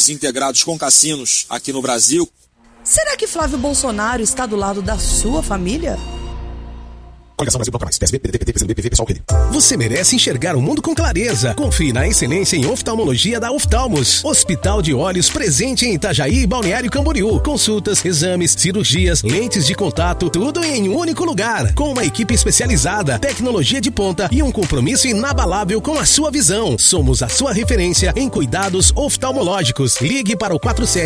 sites integrados com cassinos aqui no Brasil. Será que Flávio Bolsonaro está do lado da sua família? Coligação Brasil Banco Mais, PSB, PDT, PCdoB, PV, pessoal, QD. Você merece enxergar o mundo com clareza. Confie na excelência em oftalmologia da Oftalmos. Hospital de Olhos presente em Itajaí e Balneário Camboriú. Consultas, exames, cirurgias, lentes de contato, tudo em um único lugar. Com uma equipe especializada, tecnologia de ponta e um compromisso inabalável com a sua visão. Somos a sua referência em cuidados oftalmológicos. Ligue para o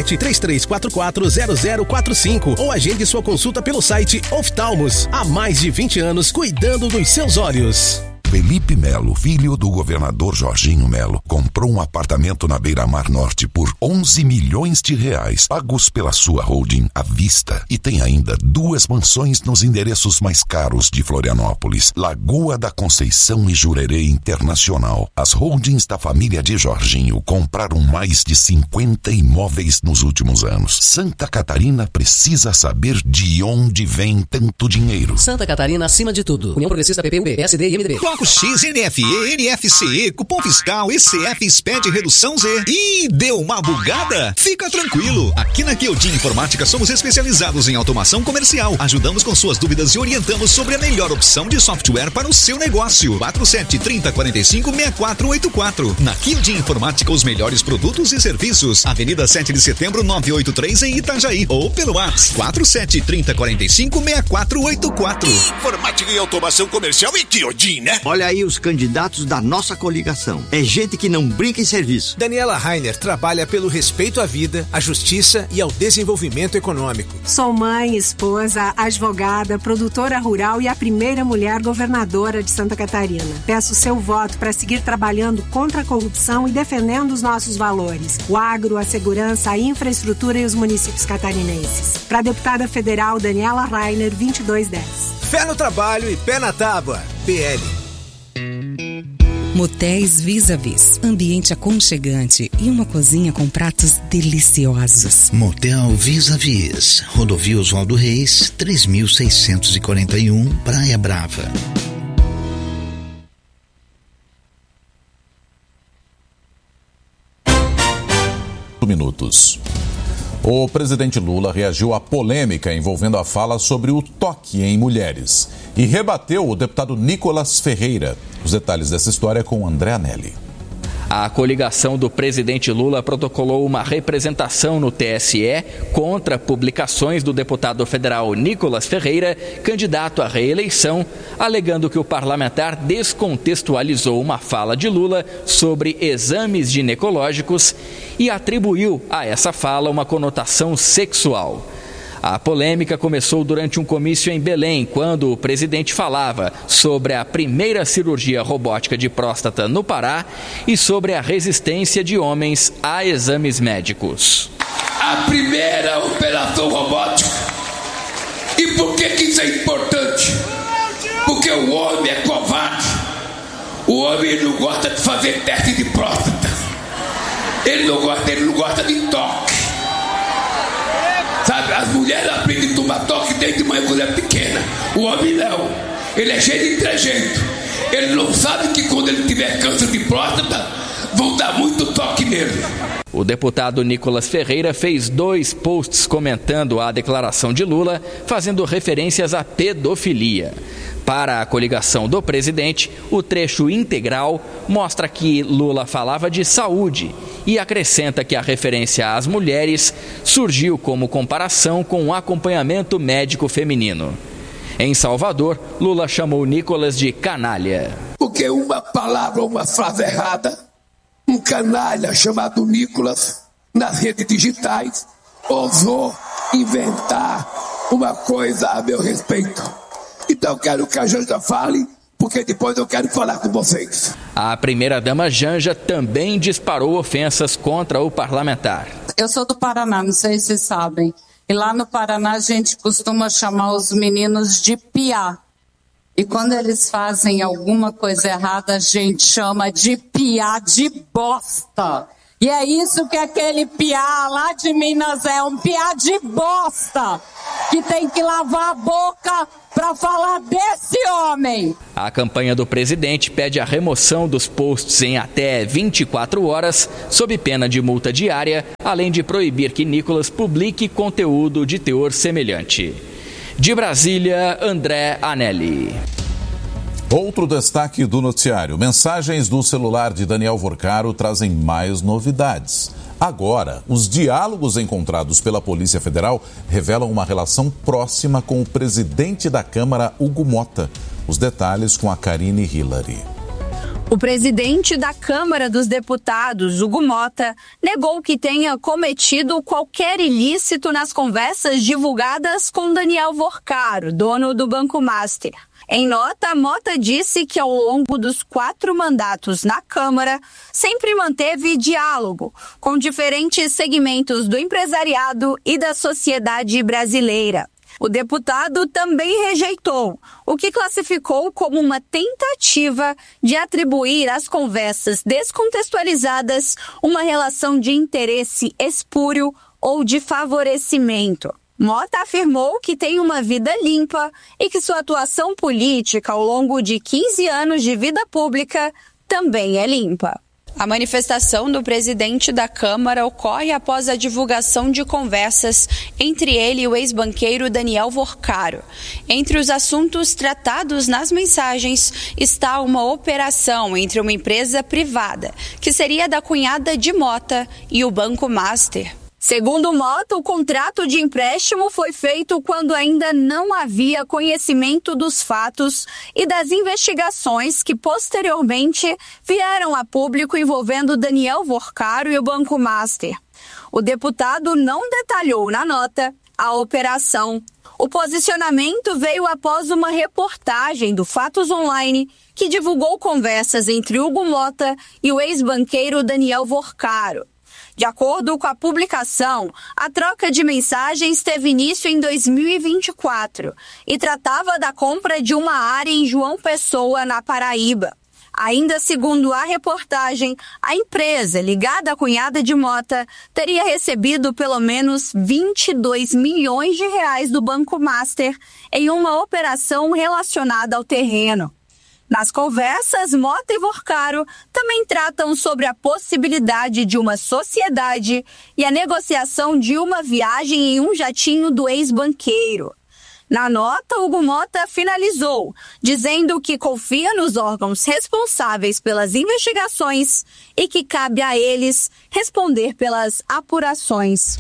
47-3344-0045 ou agende sua consulta pelo site Oftalmos. Há mais de 20 anos cuidando dos seus olhos. Felipe Melo, filho do governador Jorginho Melo, comprou um apartamento na Beira-Mar Norte por 11 milhões de reais, pagos pela sua holding à vista. E tem ainda 2 mansões nos endereços mais caros de Florianópolis, Lagoa da Conceição e Jurerê Internacional. As holdings da família de Jorginho compraram mais de 50 imóveis nos últimos anos. Santa Catarina precisa saber de onde vem tanto dinheiro. Santa Catarina acima de tudo. União Progressista, PPUB, PSD e MDB. Bloco X, NFE, NFCE, cupom fiscal, ECF, SPED, redução Z. Ih, deu uma bugada? Fica tranquilo. Aqui na Keldin Informática somos especializados em automação comercial. Ajudamos com suas dúvidas e orientamos sobre a melhor opção de software para o seu negócio. 47-30-45-6484. Na Keldin Informática, os melhores produtos e serviços. Avenida 7 de Setembro, 983 em Itajaí. Ou pelo WhatsApp 47-30-45-6484. Informática e automação comercial e Keldin, né? Olha aí os candidatos da nossa coligação. É gente que não brinca em serviço. Daniela Rainer trabalha pelo respeito à vida, à justiça e ao desenvolvimento econômico. Sou mãe, esposa, advogada, produtora rural e a primeira mulher governadora de Santa Catarina. Peço seu voto para seguir trabalhando contra a corrupção e defendendo os nossos valores. O agro, a segurança, a infraestrutura e os municípios catarinenses. Para a deputada federal Daniela Rainer, 2210. Fé no trabalho e pé na tábua. PL. Motéis Vis-a-Vis. Ambiente aconchegante e uma cozinha com pratos deliciosos. Motel Vis-a-Vis. Rodovia Oswaldo Reis, 3641, Praia Brava. Minutos. O presidente Lula reagiu à polêmica envolvendo a fala sobre o toque em mulheres e rebateu o deputado Nicolas Ferreira. Os detalhes dessa história com André Anelli. A coligação do presidente Lula protocolou uma representação no TSE contra publicações do deputado federal Nicolas Ferreira, candidato à reeleição, alegando que o parlamentar descontextualizou uma fala de Lula sobre exames ginecológicos e atribuiu a essa fala uma conotação sexual. A polêmica começou durante um comício em Belém, quando o presidente falava sobre a primeira cirurgia robótica de próstata no Pará e sobre a resistência de homens a exames médicos. A primeira operação robótica. E por que isso é importante? Porque o homem é covarde. O homem não gosta de fazer teste de próstata. Ele não gosta de toque. Sabe, as mulheres aprendem a tomar toque desde manhã quando é pequena. O homem não. Ele é cheio de trejeito. Ele não sabe que quando ele tiver câncer de próstata, vão dar muito toque nele. O deputado Nicolas Ferreira fez 2 posts comentando a declaração de Lula, fazendo referências à pedofilia. Para a coligação do presidente, o trecho integral mostra que Lula falava de saúde e acrescenta que a referência às mulheres surgiu como comparação com o acompanhamento médico feminino. Em Salvador, Lula chamou Nicolas de canalha. Porque uma palavra ou uma frase errada, um canalha chamado Nicolas, nas redes digitais, ousou inventar uma coisa a meu respeito. Então eu quero que a Janja fale, porque depois eu quero falar com vocês. A primeira-dama Janja também disparou ofensas contra o parlamentar. Eu sou do Paraná, não sei se vocês sabem. E lá no Paraná a gente costuma chamar os meninos de piá. E quando eles fazem alguma coisa errada, a gente chama de piá de bosta. E é isso que aquele piá lá de Minas é, um piá de bosta, que tem que lavar a boca para falar desse homem. A campanha do presidente pede a remoção dos posts em até 24 horas, sob pena de multa diária, além de proibir que Nicolas publique conteúdo de teor semelhante. De Brasília, André Anelli. Outro destaque do noticiário: mensagens do celular de Daniel Vorcaro trazem mais novidades. Agora, os diálogos encontrados pela Polícia Federal revelam uma relação próxima com o presidente da Câmara, Hugo Mota. Os detalhes com a Karine Hillary. O presidente da Câmara dos Deputados, Hugo Mota, negou que tenha cometido qualquer ilícito nas conversas divulgadas com Daniel Vorcaro, dono do Banco Master. Em nota, Mota disse que ao longo dos 4 mandatos na Câmara, sempre manteve diálogo com diferentes segmentos do empresariado e da sociedade brasileira. O deputado também rejeitou o que classificou como uma tentativa de atribuir às conversas descontextualizadas uma relação de interesse espúrio ou de favorecimento. Mota afirmou que tem uma vida limpa e que sua atuação política ao longo de 15 anos de vida pública também é limpa. A manifestação do presidente da Câmara ocorre após a divulgação de conversas entre ele e o ex-banqueiro Daniel Vorcaro. Entre os assuntos tratados nas mensagens está uma operação entre uma empresa privada, que seria da cunhada de Mota, e o Banco Master. Segundo Mota, o contrato de empréstimo foi feito quando ainda não havia conhecimento dos fatos e das investigações que posteriormente vieram a público envolvendo Daniel Vorcaro e o Banco Master. O deputado não detalhou na nota a operação. O posicionamento veio após uma reportagem do Fatos Online que divulgou conversas entre Hugo Mota e o ex-banqueiro Daniel Vorcaro. De acordo com a publicação, a troca de mensagens teve início em 2024 e tratava da compra de uma área em João Pessoa, na Paraíba. Ainda segundo a reportagem, a empresa ligada à cunhada de Mota teria recebido pelo menos 22 milhões de reais do Banco Master em uma operação relacionada ao terreno. Nas conversas, Mota e Vorcaro também tratam sobre a possibilidade de uma sociedade e a negociação de uma viagem em um jatinho do ex-banqueiro. Na nota, Hugo Mota finalizou, dizendo que confia nos órgãos responsáveis pelas investigações e que cabe a eles responder pelas apurações.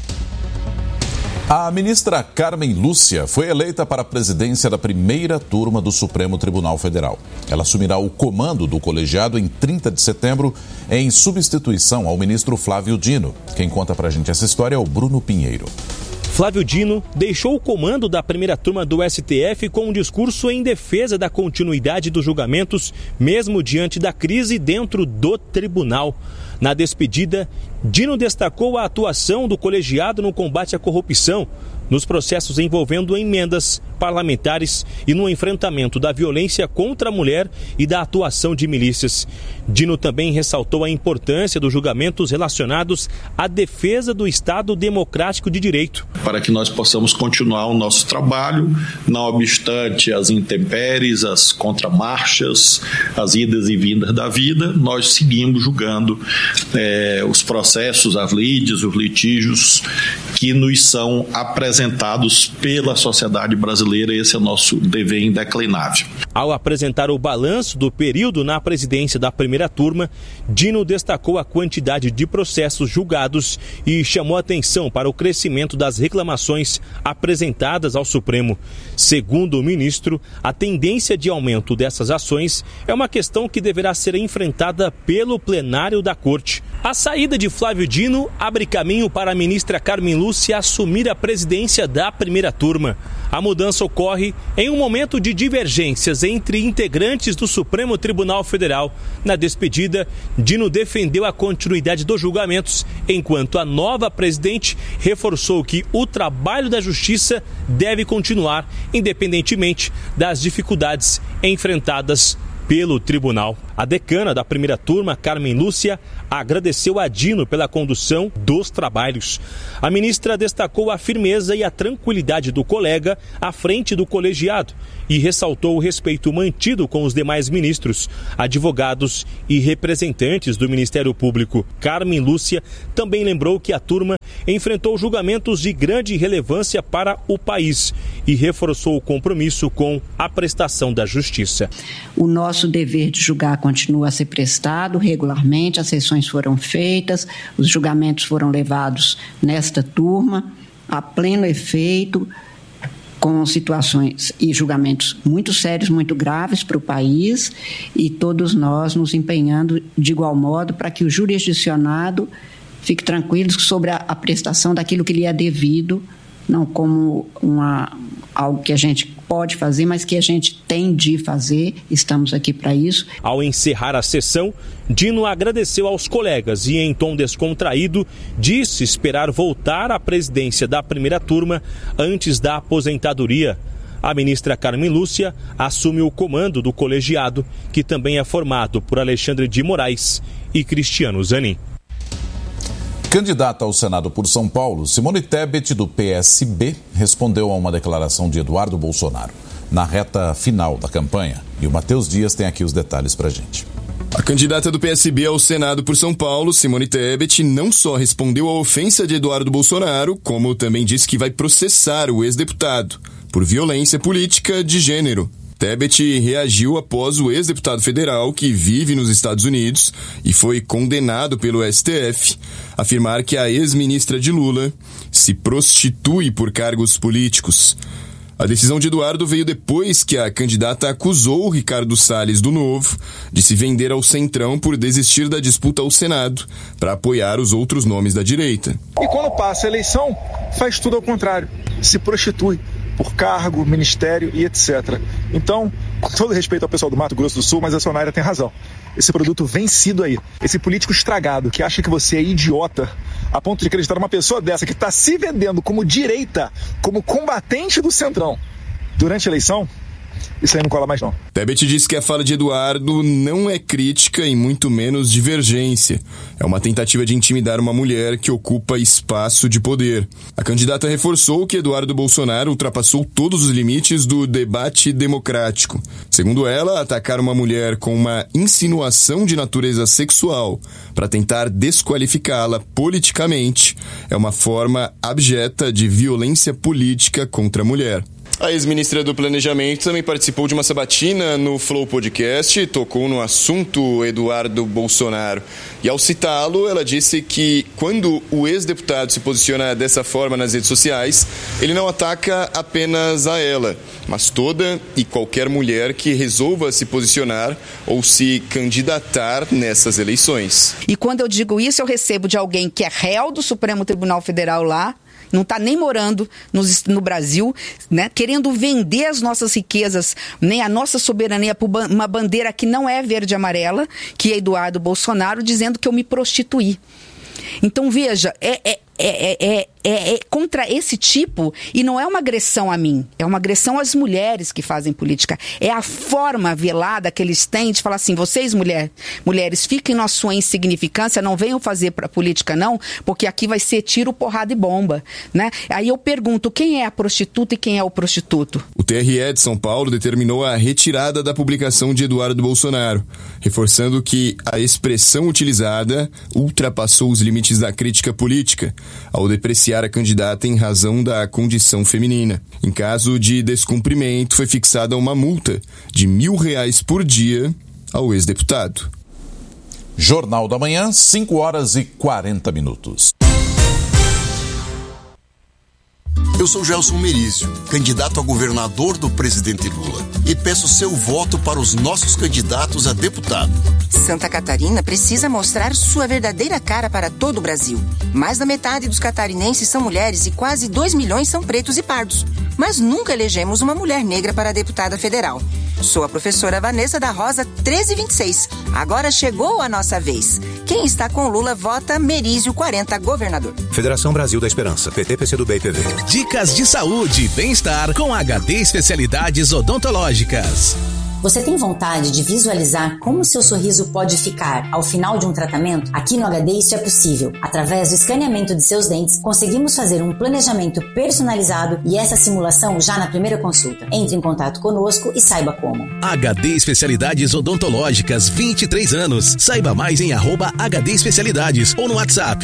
A ministra Carmen Lúcia foi eleita para a presidência da primeira turma do Supremo Tribunal Federal. Ela assumirá o comando do colegiado em 30 de setembro, em substituição ao ministro Flávio Dino. Quem conta pra gente essa história é o Bruno Pinheiro. Flávio Dino deixou o comando da primeira turma do STF com um discurso em defesa da continuidade dos julgamentos, mesmo diante da crise dentro do tribunal. Na despedida, Dino destacou a atuação do colegiado no combate à corrupção, nos processos envolvendo emendas parlamentares e no enfrentamento da violência contra a mulher e da atuação de milícias. Dino também ressaltou a importância dos julgamentos relacionados à defesa do Estado Democrático de Direito. Para que nós possamos continuar o nosso trabalho, não obstante as intempéries, as contramarchas, as idas e vindas da vida, nós seguimos julgando os processos, as lides, os litígios que nos são apresentados pela sociedade brasileira. Esse é o nosso dever indeclinável. Ao apresentar o balanço do período na presidência da primeira turma, Dino destacou a quantidade de processos julgados e chamou atenção para o crescimento das reclamações apresentadas ao Supremo. Segundo o ministro, a tendência de aumento dessas ações é uma questão que deverá ser enfrentada pelo plenário da Corte. A saída de Flávio Dino abre caminho para a ministra Carmen Lúcia assumir a presidência da primeira turma. A mudança ocorre em um momento de divergências entre integrantes do Supremo Tribunal Federal. Na despedida, Dino defendeu a continuidade dos julgamentos, enquanto a nova presidente reforçou que o trabalho da justiça deve continuar, independentemente das dificuldades enfrentadas pelo tribunal. A decana da primeira turma, Carmen Lúcia, agradeceu a Dino pela condução dos trabalhos. A ministra destacou a firmeza e a tranquilidade do colega à frente do colegiado e ressaltou o respeito mantido com os demais ministros, advogados e representantes do Ministério Público. Carmen Lúcia também lembrou que a turma enfrentou julgamentos de grande relevância para o país e reforçou o compromisso com a prestação da justiça. O nosso dever de julgar continua a ser prestado regularmente, as sessões foram feitas, os julgamentos foram levados nesta turma a pleno efeito, com situações e julgamentos muito sérios, muito graves para o país, e todos nós nos empenhando de igual modo para que o jurisdicionado fique tranquilo sobre a prestação daquilo que lhe é devido, não como algo que a gente pode fazer, mas que a gente tem de fazer, estamos aqui para isso. Ao encerrar a sessão, Dino agradeceu aos colegas e, em tom descontraído, disse esperar voltar à presidência da primeira turma antes da aposentadoria. A ministra Carmen Lúcia assume o comando do colegiado, que também é formado por Alexandre de Moraes e Cristiano Zanin. Candidata ao Senado por São Paulo, Simone Tebet, do PSB, respondeu a uma declaração de Eduardo Bolsonaro na reta final da campanha. E o Matheus Dias tem aqui os detalhes pra gente. A candidata do PSB ao Senado por São Paulo, Simone Tebet, não só respondeu à ofensa de Eduardo Bolsonaro, como também disse que vai processar o ex-deputado por violência política de gênero. Tebet reagiu após o ex-deputado federal, que vive nos Estados Unidos e foi condenado pelo STF, afirmar que a ex-ministra de Lula se prostitui por cargos políticos. A decisão de Eduardo veio depois que a candidata acusou Ricardo Salles, do Novo, de se vender ao Centrão por desistir da disputa ao Senado para apoiar os outros nomes da direita. E quando passa a eleição, faz tudo ao contrário, se prostitui por cargo, ministério e etc. Então, com todo respeito ao pessoal do Mato Grosso do Sul, mas a Sonaira tem razão. Esse produto vencido aí, esse político estragado que acha que você é idiota a ponto de acreditar numa pessoa dessa que está se vendendo como direita, como combatente do Centrão durante a eleição, isso aí não cola mais não. Tebet disse que a fala de Eduardo não é crítica e muito menos divergência. É uma tentativa de intimidar uma mulher que ocupa espaço de poder. A candidata reforçou que Eduardo Bolsonaro ultrapassou todos os limites do debate democrático. Segundo ela, atacar uma mulher com uma insinuação de natureza sexual para tentar desqualificá-la politicamente é uma forma abjeta de violência política contra a mulher. A ex-ministra do Planejamento também participou de uma sabatina no Flow Podcast e tocou no assunto Eduardo Bolsonaro. E ao citá-lo, ela disse que quando o ex-deputado se posiciona dessa forma nas redes sociais, ele não ataca apenas a ela, mas toda e qualquer mulher que resolva se posicionar ou se candidatar nessas eleições. E quando eu digo isso, eu recebo de alguém que é réu do Supremo Tribunal Federal lá, não está nem morando no Brasil, né, querendo vender as nossas riquezas, nem a nossa soberania por uma bandeira que não é verde e amarela, que é Eduardo Bolsonaro, dizendo que eu me prostituí. Então, veja, é contra esse tipo, e não é uma agressão a mim, é uma agressão às mulheres que fazem política. É a forma velada que eles têm de falar assim: vocês, mulheres, fiquem na sua insignificância, não venham fazer para política não, porque aqui vai ser tiro, porrada e bomba, né? Aí eu pergunto, quem é a prostituta e quem é o prostituto? O TRE de São Paulo determinou a retirada da publicação de Eduardo Bolsonaro, reforçando que a expressão utilizada ultrapassou os limites da crítica política, ao depreciar a candidata em razão da condição feminina. Em caso de descumprimento, foi fixada uma multa de R$1.000 por dia ao ex-deputado. Jornal da Manhã, 5h40. Eu sou Gelson Merizio, candidato a governador do presidente Lula, e peço seu voto para os nossos candidatos a deputado. Santa Catarina precisa mostrar sua verdadeira cara para todo o Brasil. Mais da metade dos catarinenses são mulheres e quase 2 milhões são pretos e pardos. Mas nunca elegemos uma mulher negra para deputada federal. Sou a professora Vanessa da Rosa 1326. Agora chegou a nossa vez. Quem está com Lula vota Merizio 40, governador. Federação Brasil da Esperança, PT, PCdoB e PV. Dicas de saúde e bem-estar com HD Especialidades Odontológicas. Você tem vontade de visualizar como seu sorriso pode ficar ao final de um tratamento? Aqui no HD isso é possível. Através do escaneamento de seus dentes, conseguimos fazer um planejamento personalizado e essa simulação já na primeira consulta. Entre em contato conosco e saiba como. HD Especialidades Odontológicas, 23 anos. Saiba mais em @HD Especialidades ou no WhatsApp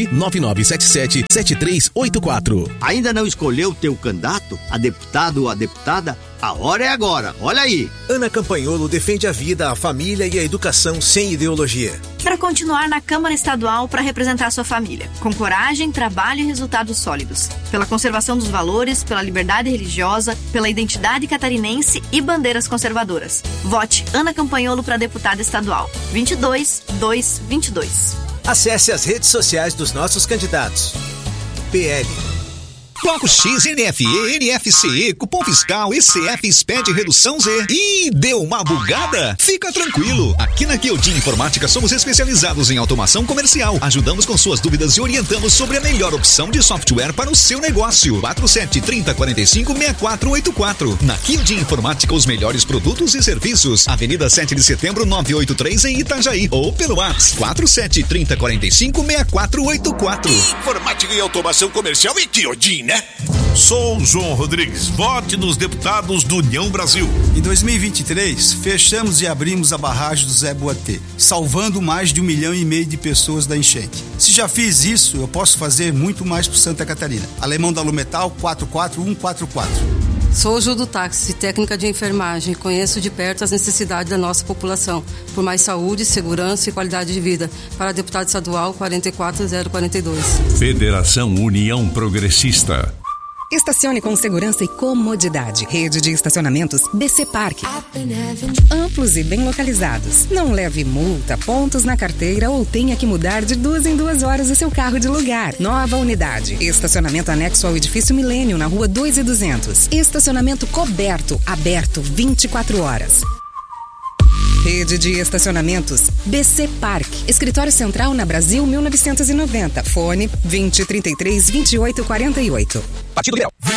999777384. Ainda não escolheu o teu candidato? A deputado ou a deputada? A hora é agora, olha aí. Ana Campanholo defende a vida, a família e a educação sem ideologia. Para continuar na Câmara Estadual para representar sua família, com coragem, trabalho e resultados sólidos. Pela conservação dos valores, pela liberdade religiosa, pela identidade catarinense e bandeiras conservadoras. Vote Ana Campanholo para deputada estadual. 22-222. Acesse as redes sociais dos nossos candidatos. PL. Bloco X, NFE, NFCE, cupom fiscal, ECF, SPED, redução Z. Ih, deu uma bugada? Fica tranquilo. Aqui na Queodin Informática somos especializados em automação comercial. Ajudamos com suas dúvidas e orientamos sobre a melhor opção de software para o seu negócio. 4730456484. Na Queodin Informática, os melhores produtos e serviços. Avenida 7 de Setembro, 983 em Itajaí. Ou pelo WhatsApp 4730456484. Informática e automação comercial e Queodin, né? Sou João Rodrigues. Vote nos deputados do União Brasil. Em 2023, fechamos e abrimos a barragem do Zé Boatê, salvando mais de 1,5 milhão de pessoas da enchente. Se já fiz isso, eu posso fazer muito mais por Santa Catarina. Alemão da Lumetal 44144. Sou Ju do Táxi, técnica de enfermagem. Conheço de perto as necessidades da nossa população. Por mais saúde, segurança e qualidade de vida. Para deputado estadual 44042. Federação União Progressista. Estacione com segurança e comodidade. Rede de estacionamentos BC Parque. Amplos e bem localizados. Não leve multa, pontos na carteira ou tenha que mudar de 2 em 2 horas o seu carro de lugar. Nova unidade. Estacionamento anexo ao edifício Milênio, na rua 2.200. Estacionamento coberto, aberto 24 horas. Rede de estacionamentos BC Parque. Escritório Central na Brasil 1990. Fone 2033-2848. Partido Liberal.